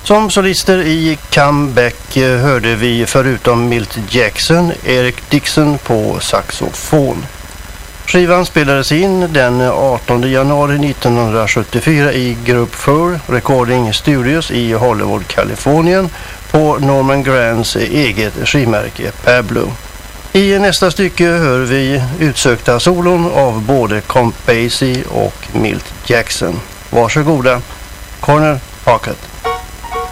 Som solister i Comeback hörde vi förutom Milt Jackson Eric Dixon på saxofon. Skivan spelades in den 18 januari 1974 i Group 4 Recording Studios i Hollywood, Kalifornien på Norman Granz eget skivmärke Pablo. I nästa stycke hör vi utsökta solon av både Count Basie och Milt Jackson. Varsågoda, Corner Pocket.